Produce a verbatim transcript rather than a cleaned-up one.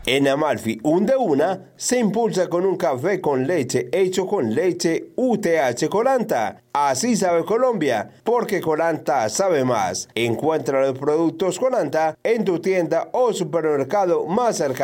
En Amalfi, un de una se impulsa con un café con leche hecho con leche U T H Colanta. Así sabe Colombia, porque Colanta sabe más. Encuentra los productos Colanta en tu tienda o supermercado más cercano.